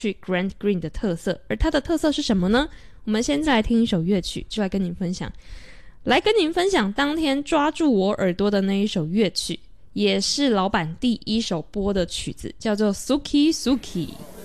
Grant Green 的特色。而它的特色是什么呢？我们先来听一首乐曲，就来跟您分享。来跟您分享当天抓住我耳朵的那一首乐曲，也是老板第一首播的曲子，叫做 Suki Suki。